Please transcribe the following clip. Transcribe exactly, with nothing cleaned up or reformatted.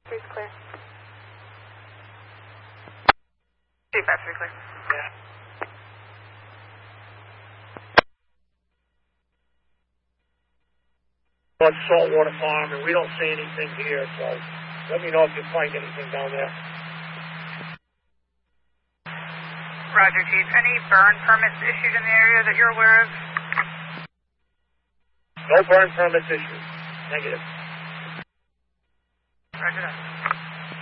Two's clear. Two five three clear. Yeah. On Saltwater Farm, and we don't see anything here, so let me know if you find anything down there. Roger, Chief. Any burn permits issued in the area that you're aware of? No burn permits issued. Negative. Roger that.